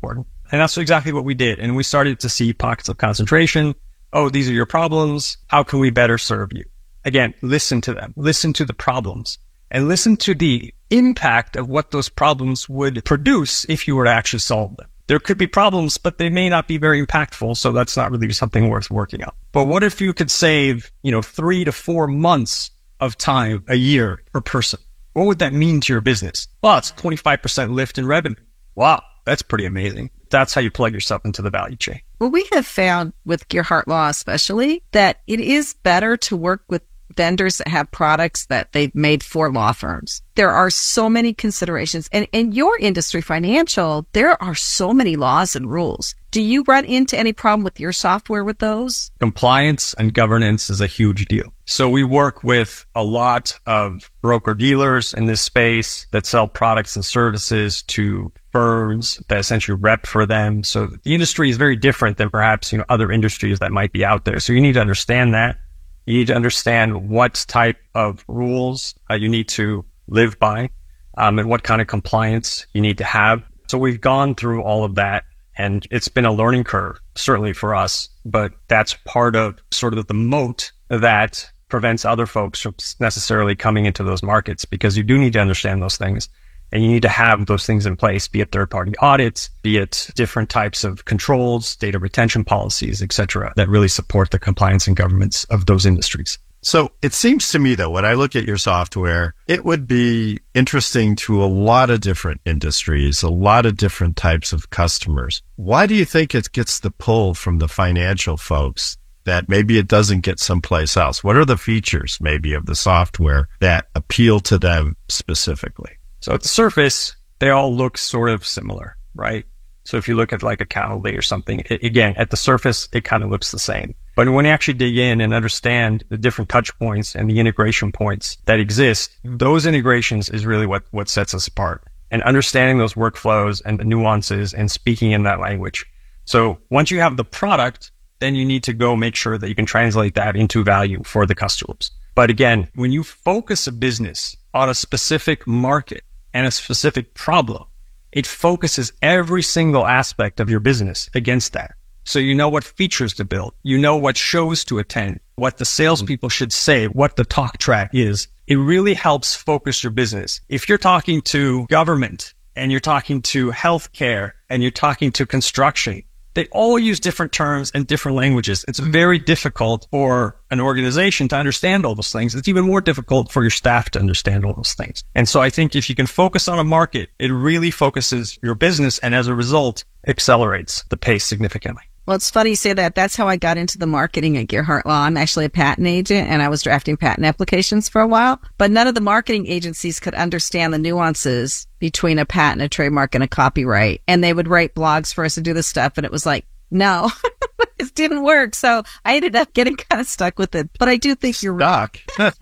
And that's exactly what we did. And we started to see pockets of concentration. Oh, these are your problems. How can we better serve you? Again, listen to them. Listen to the problems. And listen to the impact of what those problems would produce if you were to actually solve them. There could be problems, but they may not be very impactful, so that's not really something worth working on. But what if you could save, you know, three to four months of time a year per person? What would that mean to your business? Well, it's twenty-five percent lift in revenue. Wow, that's pretty amazing. That's how you plug yourself into the value chain. Well, we have found with Gearhart Law especially that it is better to work with vendors that have products that they've made for law firms. There are so many considerations. And in your industry, financial, there are so many laws and rules. Do you run into any problem with your software with those? Compliance and governance is a huge deal. So we work with a lot of broker dealers in this space that sell products and services to firms that essentially rep for them. So the industry is very different than perhaps, you know, other industries that might be out there. So you need to understand that. You need to understand what type of rules uh, you need to live by, um, and what kind of compliance you need to have. So we've gone through all of that, and it's been a learning curve, certainly for us, but that's part of sort of the moat that prevents other folks from necessarily coming into those markets, because you do need to understand those things. And you need to have those things in place, be it third-party audits, be it different types of controls, data retention policies, et cetera, that really support the compliance and governance of those industries. So it seems to me, though, when I look at your software, it would be interesting to a lot of different industries, a lot of different types of customers. Why do you think it gets the pull from the financial folks that maybe it doesn't get someplace else? What are the features maybe of the software that appeal to them specifically? So at the surface, they all look sort of similar, right? So if you look at like a Calendly or something, it, again, at the surface, it kind of looks the same. But when you actually dig in and understand the different touch points and the integration points that exist, those integrations is really what, what sets us apart. And understanding those workflows and the nuances and speaking in that language. So once you have the product, then you need to go make sure that you can translate that into value for the customers. But again, when you focus a business on a specific market and a specific problem, it focuses every single aspect of your business against that. So you know what features to build, you know what shows to attend, what the salespeople should say, what the talk track is. It really helps focus your business. If you're talking to government and you're talking to healthcare and you're talking to construction, they all use different terms and different languages. It's very difficult for an organization to understand all those things. It's even more difficult for your staff to understand all those things. And so I think if you can focus on a market, it really focuses your business, and as a result, accelerates the pace significantly. Well, it's funny you say that. That's how I got into the marketing at Gearhart Law. I'm actually a patent agent, and I was drafting patent applications for a while. But none of the marketing agencies could understand the nuances between a patent, a trademark, and a copyright. And they would write blogs for us to do this stuff, and it was like, no, it didn't work. So I ended up getting kind of stuck with it. But I do think you're stuck.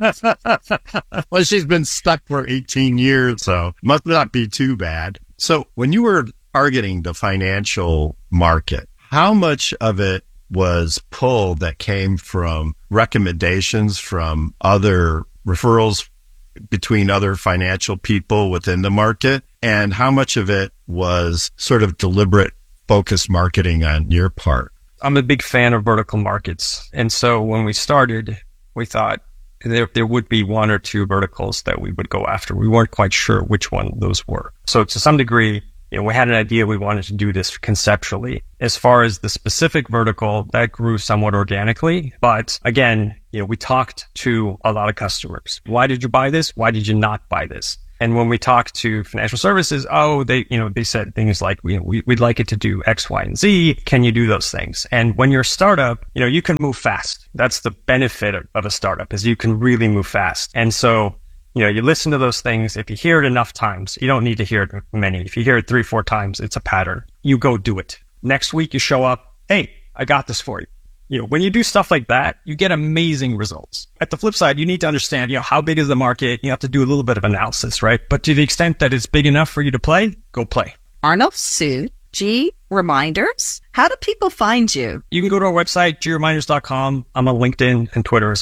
Well, she's been stuck for eighteen years, so must not be too bad. So when you were targeting the financial market, how much of it was pull that came from recommendations from other referrals between other financial people within the market? And how much of it was sort of deliberate, focused marketing on your part? I'm a big fan of vertical markets. And so when we started, we thought there, there would be one or two verticals that we would go after. We weren't quite sure which one those were. So to some degree, you know, we had an idea we wanted to do this conceptually. As far as the specific vertical, that grew somewhat organically. But again, you know, we talked to a lot of customers. Why did you buy this? Why did you not buy this? And when we talked to financial services, oh, they, you know, they said things like, you know, we, we'd like it to do X, Y, and Z. Can you do those things? And when you're a startup, you know, you can move fast. That's the benefit of, of a startup, is you can really move fast. And so, you know, you listen to those things. If you hear it enough times, you don't need to hear it many. If you hear it three, four times, it's a pattern. You go do it. Next week, you show up. Hey, I got this for you. You know, when you do stuff like that, you get amazing results. At the flip side, you need to understand, you know, how big is the market? You have to do a little bit of analysis, right? But to the extent that it's big enough for you to play, go play. Arnold Sue, G Reminders. How do people find you? You can go to our website, g reminders dot com. I'm on LinkedIn and Twitter as well.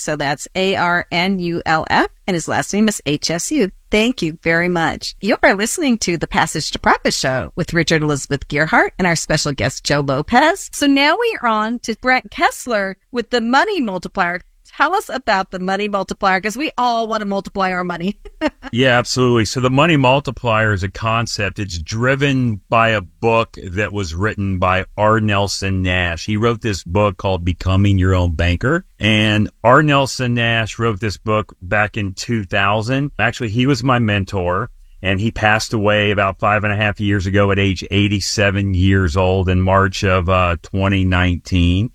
So that's A R N U L F, and his last name is H S U. Thank you very much. You are listening to the Passage to Profit Show with Richard Elizabeth Gearhart and our special guest, Joe Lopez. So now we are on to Brent Kessler with the Money Multiplier. Tell us about the Money Multiplier, because we all want to multiply our money. Yeah, absolutely. So the Money Multiplier is a concept. It's driven by a book that was written by R. Nelson Nash. He wrote this book called Becoming Your Own Banker. And R. Nelson Nash wrote this book back in two thousand. Actually, he was my mentor, and he passed away about five and a half years ago at age eighty-seven years old in March of uh, twenty nineteen.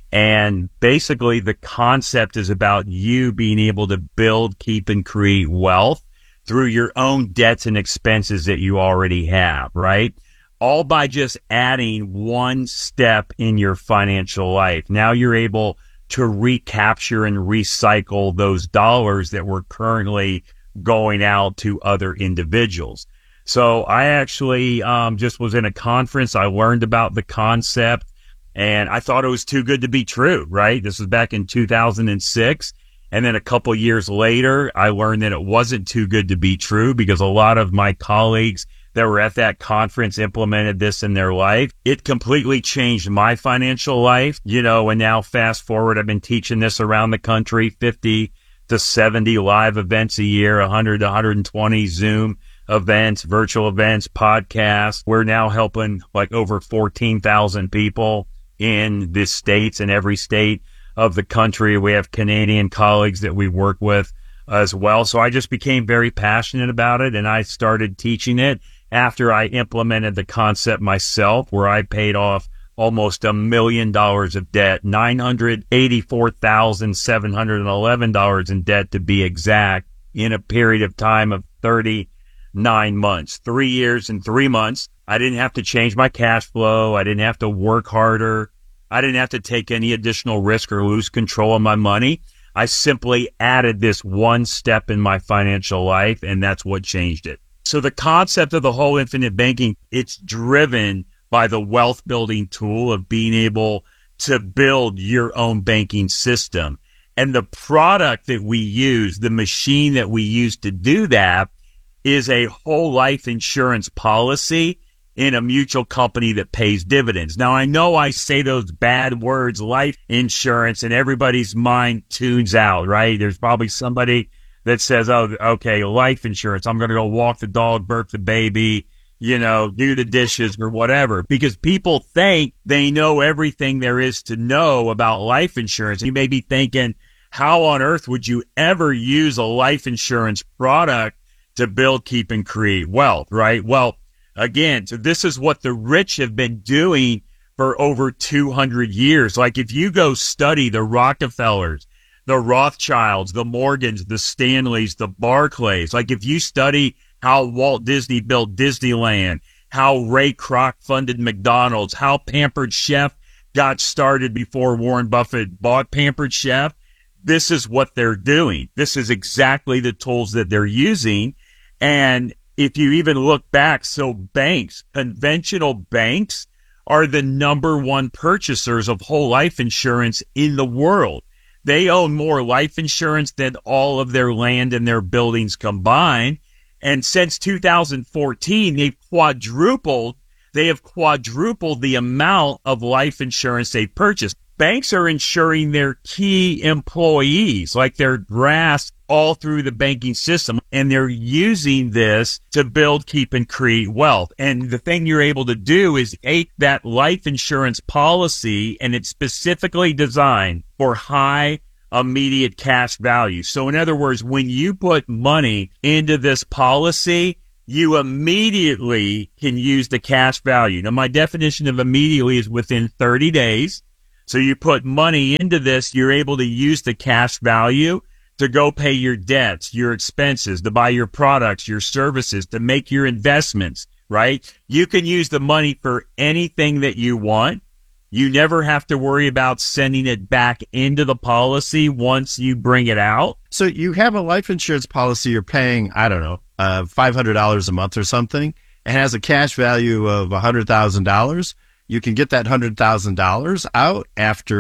And basically the concept is about you being able to build, keep, and create wealth through your own debts and expenses that you already have, right? All by just adding one step in your financial life. Now you're able to recapture and recycle those dollars that were currently going out to other individuals. So I actually um, just was in a conference. I learned about the concept. And I thought it was too good to be true, right? This was back in two thousand six. And then a couple years later, I learned that it wasn't too good to be true because a lot of my colleagues that were at that conference implemented this in their life. It completely changed my financial life, you know, and now fast forward, I've been teaching this around the country, fifty to seventy live events a year, one hundred to one hundred twenty Zoom events, virtual events, podcasts. We're now helping like over fourteen thousand people in the states, in every state of the country. We have Canadian colleagues that we work with as well. So I just became very passionate about it, and I started teaching it after I implemented the concept myself, where I paid off almost a million dollars of debt, nine hundred eighty-four thousand seven hundred eleven dollars in debt to be exact, in a period of time of thirty-nine months, three years and three months. I didn't have to change my cash flow. I didn't have to work harder. I didn't have to take any additional risk or lose control of my money. I simply added this one step in my financial life, and that's what changed it. So the concept of the whole infinite banking, it's driven by the wealth building tool of being able to build your own banking system. And the product that we use, the machine that we use to do that, is a whole life insurance policy in a mutual company that pays dividends. Now, I know I say those bad words, life insurance, and everybody's mind tunes out, right? There's probably somebody that says, oh, okay, life insurance. I'm going to go walk the dog, burp the baby, you know, do the dishes or whatever, because people think they know everything there is to know about life insurance. You may be thinking, how on earth would you ever use a life insurance product to build, keep, and create wealth, right? Well, again, so this is what the rich have been doing for over two hundred years. Like if you go study the Rockefellers, the Rothschilds, the Morgans, the Stanleys, the Barclays, like if you study how Walt Disney built Disneyland, how Ray Kroc funded McDonald's, how Pampered Chef got started before Warren Buffett bought Pampered Chef, this is what they're doing. This is exactly the tools that they're using. And if you even look back, so banks, conventional banks, are the number one purchasers of whole life insurance in the world. They own more life insurance than all of their land and their buildings combined. And since two thousand fourteen, they've quadrupled, they have quadrupled the amount of life insurance they purchased. Banks are insuring their key employees, like their grass, all through the banking system, and they're using this to build, keep, and create wealth. And the thing you're able to do is take that life insurance policy, and it's specifically designed for high immediate cash value. So in other words, when you put money into this policy, you immediately can use the cash value. Now, my definition of immediately is within thirty days. So you put money into this, you're able to use the cash value to go pay your debts, your expenses, to buy your products, your services, to make your investments, right? You can use the money for anything that you want. You never have to worry about sending it back into the policy once you bring it out. So you have a life insurance policy you're paying, I don't know, uh, five hundred dollars a month or something, and has a cash value of one hundred thousand dollars. You can get that one hundred thousand dollars out after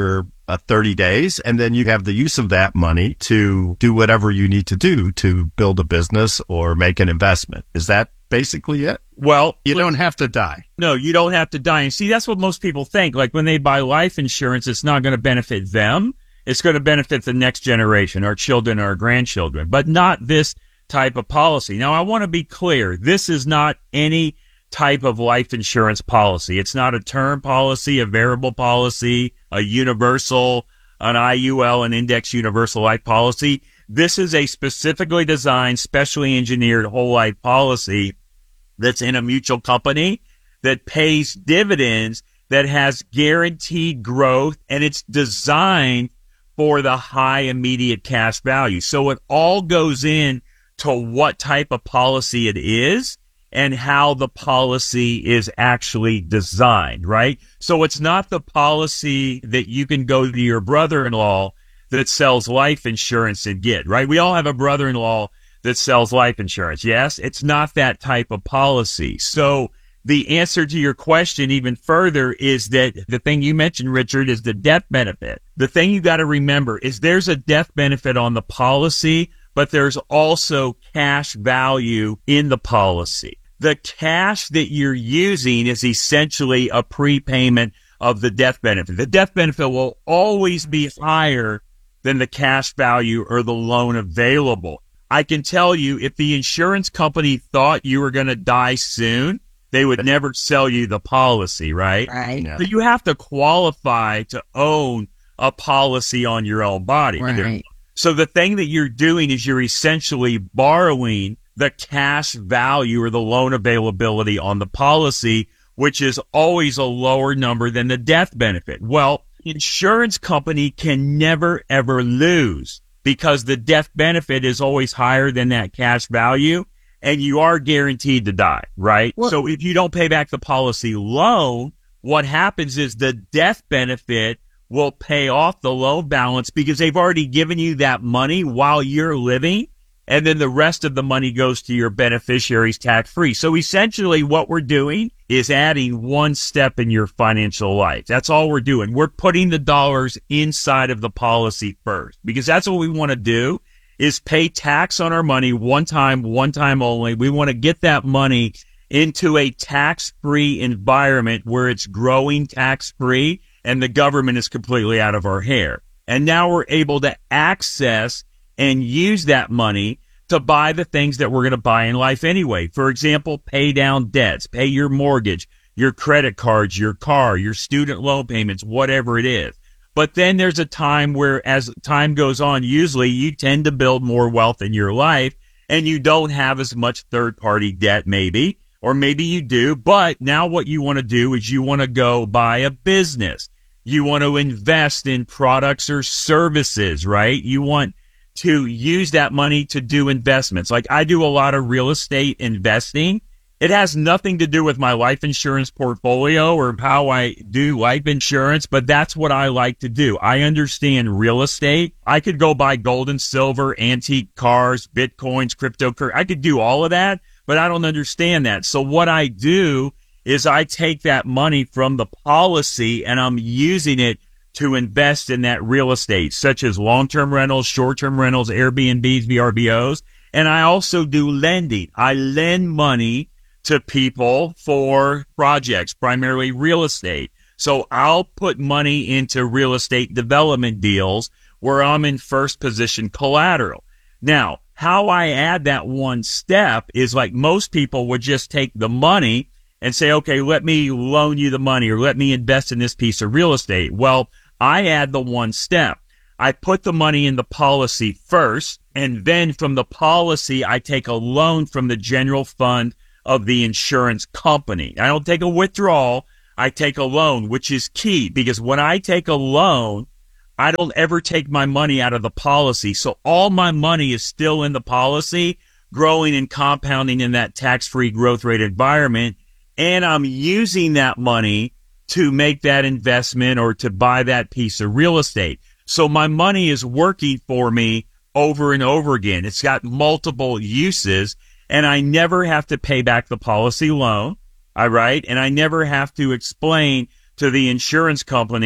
uh, thirty days, and then you have the use of that money to do whatever you need to do to build a business or make an investment. Is that basically it? Well, you don't have to die. No, you don't have to die. And see, that's what most people think. Like when they buy life insurance, it's not going to benefit them. It's going to benefit the next generation, our children, our grandchildren, but not this type of policy. Now, I want to be clear. This is not any type of life insurance policy. It's not a term policy, a variable policy, a universal, an I U L, an index universal life policy. This is a specifically designed, specially engineered whole life policy that's in a mutual company that pays dividends, that has guaranteed growth, and it's designed for the high immediate cash value. So it all goes in to what type of policy it is and how the policy is actually designed, right? So it's not the policy that you can go to your brother-in-law that sells life insurance and get, right? We all have a brother-in-law that sells life insurance. Yes, it's not that type of policy. So the answer to your question even further is that the thing you mentioned, Richard, is the death benefit. The thing you got to remember is there's a death benefit on the policy, but there's also cash value in the policy. The cash that you're using is essentially a prepayment of the death benefit. The death benefit will always be higher than the cash value or the loan available. I can tell you, if the insurance company thought you were going to die soon, they would never sell you the policy, right? Right. So you have to qualify to own a policy on your own body. Right. So the thing that you're doing is you're essentially borrowing the cash value or the loan availability on the policy, which is always a lower number than the death benefit. Well, insurance company can never, ever lose because the death benefit is always higher than that cash value. And you are guaranteed to die, right? Well, so if you don't pay back the policy loan, what happens is the death benefit will pay off the loan balance because they've already given you that money while you're living. And then the rest of the money goes to your beneficiaries tax-free. So essentially what we're doing is adding one step in your financial life. That's all we're doing. We're putting the dollars inside of the policy first because that's what we want to do. Is pay tax on our money one time, one time only. We want to get that money into a tax-free environment where it's growing tax-free and the government is completely out of our hair. And now we're able to access and use that money to buy the things that we're going to buy in life anyway. For example, pay down debts, pay your mortgage, your credit cards, your car, your student loan payments, whatever it is. But then there's a time where as time goes on, usually you tend to build more wealth in your life and you don't have as much third-party debt maybe, or maybe you do. But now what you want to do is you want to go buy a business. You want to invest in products or services, right? You want to use that money to do investments. Like I do a lot of real estate investing. It has nothing to do with my life insurance portfolio or how I do life insurance, but that's what I like to do. I understand real estate. I could go buy gold and silver, antique cars, bitcoins, cryptocurrency. I could do all of that, but I don't understand that. So what I do is I take that money from the policy and I'm using it to invest in that real estate, such as long-term rentals, short-term rentals, Airbnbs, V R B Os. And I also do lending. I lend money to people for projects, primarily real estate. So I'll put money into real estate development deals where I'm in first position collateral. Now, how I add that one step is like most people would just take the money and say, okay, let me loan you the money or let me invest in this piece of real estate. Well, I add the one step. I put the money in the policy first, and then from the policy, I take a loan from the general fund of the insurance company. I don't take a withdrawal. I take a loan, which is key because when I take a loan, I don't ever take my money out of the policy. So all my money is still in the policy, growing and compounding in that tax-free growth rate environment. And I'm using that money to make that investment or to buy that piece of real estate. So my money is working for me over and over again. It's got multiple uses. And I never have to pay back the policy loan, all right? And I never have to explain to the insurance company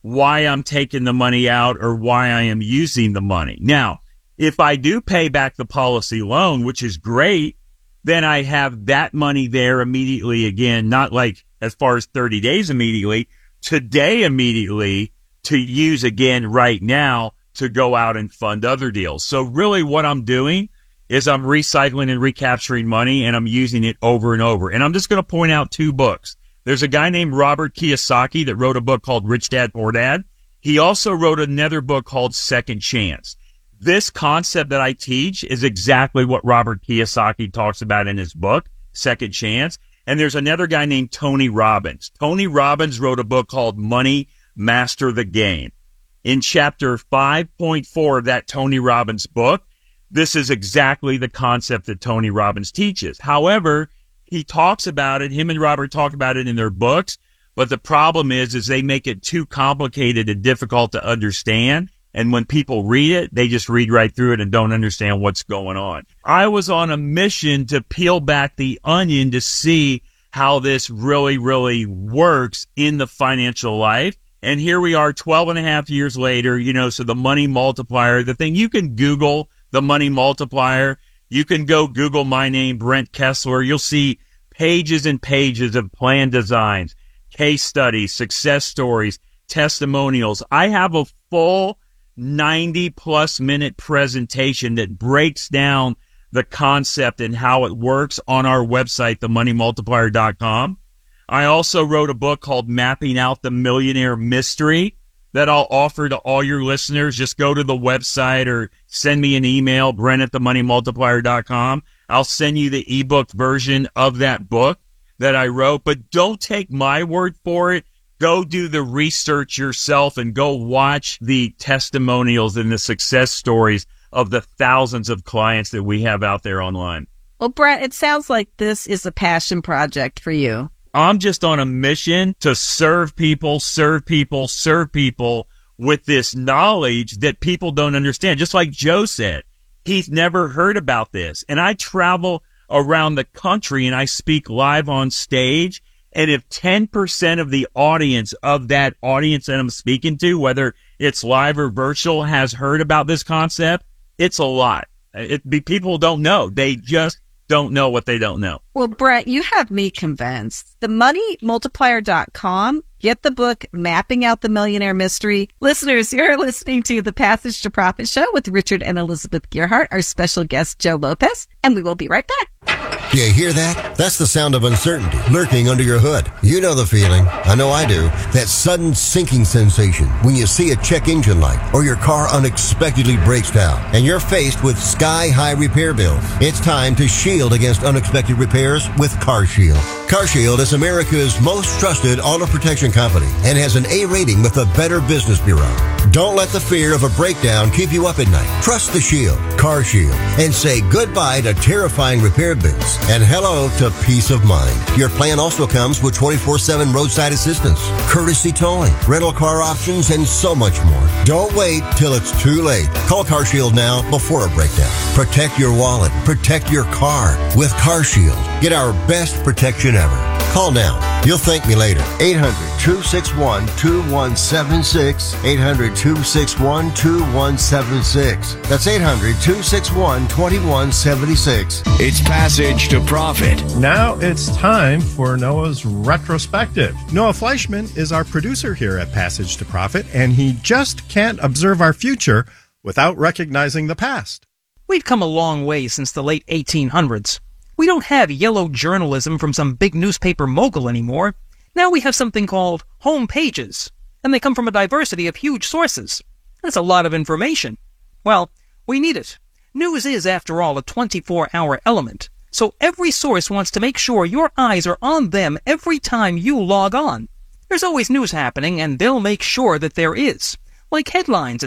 why I'm taking the money out or why I am using the money. Now, if I do pay back the policy loan, which is great, then I have that money there immediately again, not like as far as thirty days immediately, today immediately to use again right now to go out and fund other deals. So really what I'm doing is I'm recycling and recapturing money, and I'm using it over and over. And I'm just going to point out two books. There's a guy named Robert Kiyosaki that wrote a book called Rich Dad, Poor Dad. He also wrote another book called Second Chance. This concept that I teach is exactly what Robert Kiyosaki talks about in his book, Second Chance. And there's another guy named Tony Robbins. Tony Robbins wrote a book called Money, Master the Game. In chapter five point four of that Tony Robbins book, this is exactly the concept that Tony Robbins teaches. However, he talks about it, him and Robert talk about it in their books, but the problem is, is they make it too complicated and difficult to understand. And when people read it, they just read right through it and don't understand what's going on. I was on a mission to peel back the onion to see how this really, really works in the financial life. And here we are twelve and a half years later, you know, so the money multiplier, the thing, you can Google the money multiplier. You can go Google my name, Brent Kessler. You'll see pages and pages of plan designs, case studies, success stories, testimonials. I have a full ninety plus minute presentation that breaks down the concept and how it works on our website, the money multiplier dot com. I also wrote a book called Mapping Out the Millionaire Mystery that I'll offer to all your listeners. Just go to the website or send me an email, Brent at the money multiplier dot com. I'll send you the ebook version of that book that I wrote, but don't take my word for it. Go do the research yourself and go watch the testimonials and the success stories of the thousands of clients that we have out there online. Well, Brent, it sounds like this is a passion project for you. I'm just on a mission to serve people, serve people, serve people with this knowledge that people don't understand. Just like Joe said, he's never heard about this. And I travel around the country and I speak live on stage. And if ten percent of the audience of that audience that I'm speaking to, whether it's live or virtual, has heard about this concept, it's a lot. It, people don't know. They just don't know what they don't know. Well, Brent, you have me convinced. the money multiplier dot com. Get the book, Mapping Out the Millionaire Mystery. Listeners, you're listening to the Passage to Profit Show with Richard and Elizabeth Gearhart, our special guest, Joe Lopez, and we will be right back. Do you hear that? That's the sound of uncertainty lurking under your hood. You know the feeling. I know I do. That sudden sinking sensation when you see a check engine light or your car unexpectedly breaks down and you're faced with sky-high repair bills. It's time to shield against unexpected repairs with CarShield. CarShield is America's most trusted auto protection company and has an A rating with the Better Business Bureau. Don't let the fear of a breakdown keep you up at night. Trust the Shield, CarShield, and say goodbye to terrifying repair bills and hello to peace of mind. Your plan also comes with twenty-four seven roadside assistance, courtesy towing, rental car options, and so much more. Don't wait till it's too late. Call CarShield now before a breakdown. Protect your wallet. Protect your car with CarShield. Get our best protection ever. Call now. You'll thank me later. eight hundred, two six one, two one seven six. eight hundred, two six one, two one seven six. That's eight hundred, two six one, two one seven six. It's Passage to Profit. Now it's time for Noah's retrospective. Noah Fleischman is our producer here at Passage to Profit, and he just can't observe our future without recognizing the past. We've come a long way since the late eighteen hundreds. We don't have yellow journalism from some big newspaper mogul anymore. Now we have something called home pages, and they come from a diversity of huge sources. That's a lot of information. Well, we need it. News is, after all, a twenty-four hour element, so every source wants to make sure your eyes are on them every time you log on. There's always news happening, and they'll make sure that there is, like headlines